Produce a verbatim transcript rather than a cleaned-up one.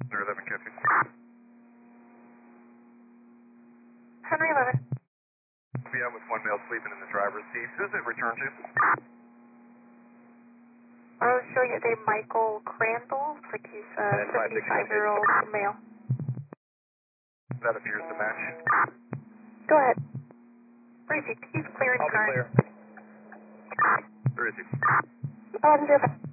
zero eleven catching. Henry eleven. Yeah, with one male sleeping in the driver's seat. Who's it returned to? I'll show you a Michael Crandall. Looks like he's a seventy-five-year-old male. That appears to match. Go ahead. Where is he? He's clearing I'll car. be clear. Where is he? Um, zero five.